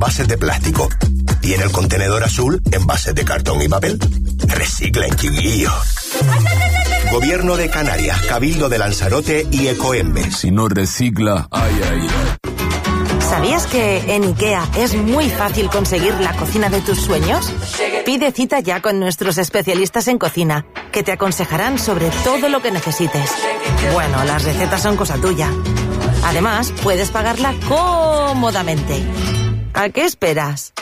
envases de plástico. Y en el contenedor azul, envases de cartón y papel. Reciclen, chiquillos. Gobierno de Canarias, Cabildo de Lanzarote y Ecoembes. Si no recicla, ay, ay, ay. ¿Sabías que en IKEA es muy fácil conseguir la cocina de tus sueños? Pide cita ya con nuestros especialistas en cocina, que te aconsejarán sobre todo lo que necesites. Bueno, las recetas son cosa tuya. Además, puedes pagarla cómodamente. ¿A qué esperas?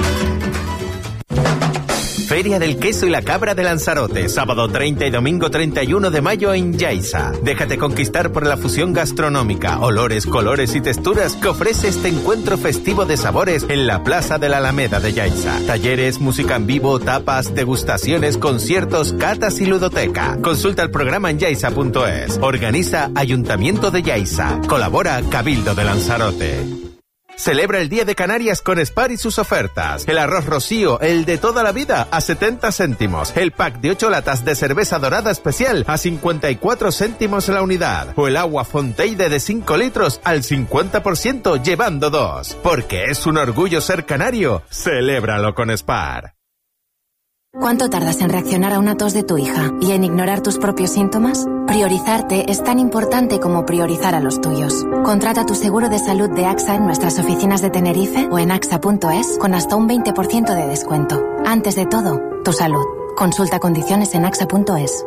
Feria del Queso y la Cabra de Lanzarote, sábado 30 y domingo 31 de mayo en Yaiza. Déjate conquistar por la fusión gastronómica, olores, colores y texturas que ofrece este encuentro festivo de sabores en la Plaza de la Alameda de Yaiza. Talleres, música en vivo, tapas, degustaciones, conciertos, catas y ludoteca. Consulta el programa en yaiza.es. Organiza Ayuntamiento de Yaiza. Colabora Cabildo de Lanzarote. Celebra el Día de Canarias con Spar y sus ofertas. El arroz Rocío, el de toda la vida, a 70 céntimos. El pack de 8 latas de cerveza dorada especial a 54 céntimos la unidad. O el agua Fonteide de 5 litros al 50% llevando 2. Porque es un orgullo ser canario. Celébralo con Spar. ¿Cuánto tardas en reaccionar a una tos de tu hija y en ignorar tus propios síntomas? Priorizarte es tan importante como priorizar a los tuyos. Contrata tu seguro de salud de AXA en nuestras oficinas de Tenerife o en axa.es con hasta un 20% de descuento. Antes de todo, tu salud. Consulta condiciones en axa.es.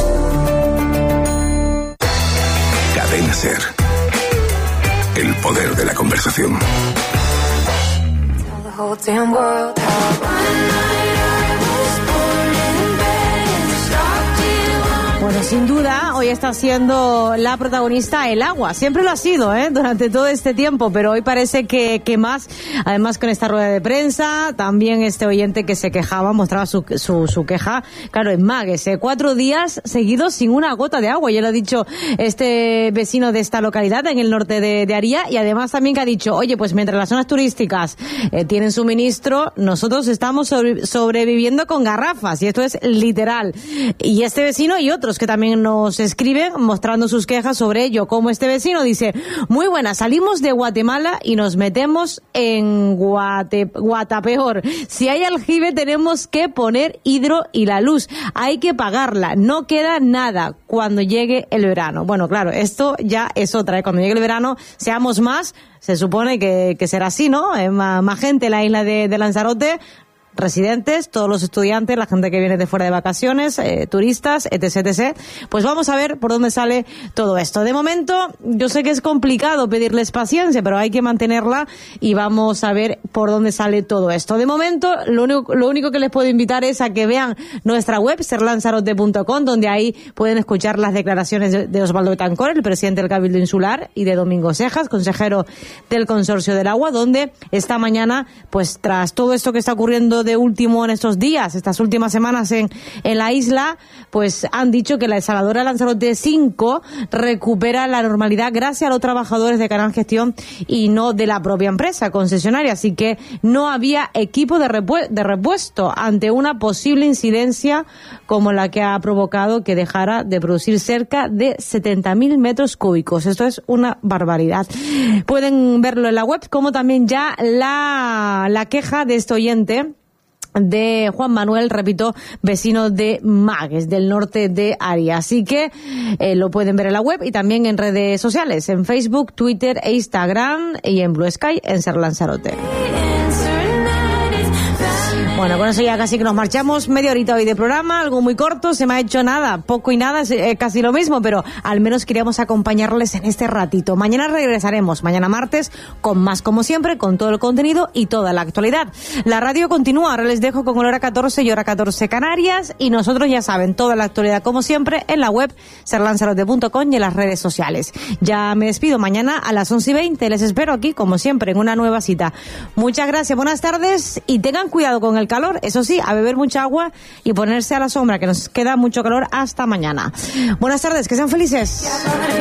Cadena SER. El poder de la conversación. Bueno, sin duda, hoy está siendo la protagonista el agua. Siempre lo ha sido, durante todo este tiempo, pero hoy parece que más. Además, con esta rueda de prensa, también este oyente que se quejaba, mostraba su queja, claro, en Magues, 4 días seguidos sin una gota de agua. Ya lo ha dicho este vecino de esta localidad, en el norte de Aría, y además también que ha dicho, oye, pues mientras las zonas turísticas tienen suministro, nosotros estamos sobreviviendo con garrafas, y esto es literal. Y este vecino y otros que también nos escriben mostrando sus quejas sobre ello, como este vecino dice, muy buena, salimos de Guatemala y nos metemos en Guatapeor. Si hay aljibe tenemos que poner hidro y la luz, hay que pagarla, no queda nada cuando llegue el verano. Bueno, claro, esto ya es otra, cuando llegue el verano seamos más, se supone que será así, ¿no? Más gente en la isla de Lanzarote, residentes, todos los estudiantes, la gente que viene de fuera de vacaciones, turistas, etc. Pues vamos a ver por dónde sale todo esto. De momento, yo sé que es complicado pedirles paciencia, pero hay que mantenerla y vamos a ver por dónde sale todo esto. De momento, lo único que les puedo invitar es a que vean nuestra web, serlanzarote.com, donde ahí pueden escuchar las declaraciones de Osvaldo Betancor, el presidente del Cabildo Insular, y de Domingo Sejas, consejero del Consorcio del Agua, donde esta mañana, pues tras todo esto que está ocurriendo de último en estos días, estas últimas semanas en la isla, pues han dicho que la desaladora Lanzarote 5 recupera la normalidad gracias a los trabajadores de Canal Gestión y no de la propia empresa concesionaria, así que no había equipo de repuesto ante una posible incidencia como la que ha provocado que dejara de producir cerca de 70.000 metros cúbicos. Esto es una barbaridad. Pueden verlo en la web, como también ya la queja de este oyente, de Juan Manuel, repito, vecino de Magues, del norte de Aria. Así que lo pueden ver en la web y también en redes sociales, en Facebook, Twitter e Instagram, y en Blue Sky, en Ser Lanzarote. Bueno, con eso ya casi que nos marchamos. Media horita hoy de programa, algo muy corto, se me ha hecho nada, poco y nada, es casi lo mismo, pero al menos queríamos acompañarles en este ratito. Mañana regresaremos, mañana martes, con más como siempre, con todo el contenido y toda la actualidad. La radio continúa, ahora les dejo con hora 14 y hora 14 Canarias, y nosotros ya saben, toda la actualidad como siempre en la web serlanzarote.com y en las redes sociales. Ya me despido, mañana a las 11:20, les espero aquí como siempre en una nueva cita. Muchas gracias, buenas tardes y tengan cuidado con el calor, eso sí, a beber mucha agua y ponerse a la sombra, que nos queda mucho calor hasta mañana. Buenas tardes, que sean felices.